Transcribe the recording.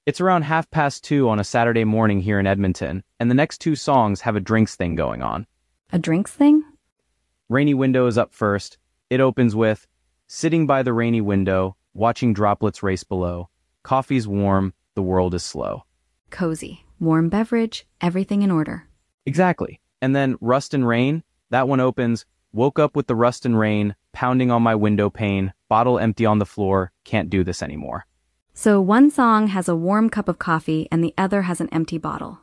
It's around 2:30 on a Saturday morning here in Edmonton, and the next two songs have a drinks thing going on. A drinks thing? Rainy Window is up first. It opens with, sitting by the rainy window, watching droplets race below. Coffee's warm, the world is slow. Cozy. Warm beverage, everything in order. Exactly. And then Rust and Rain, that one opens, woke up with the rust and rain, pounding on my window pane, bottle empty on the floor, can't do this anymore. So one song has a warm cup of coffee and the other has an empty bottle.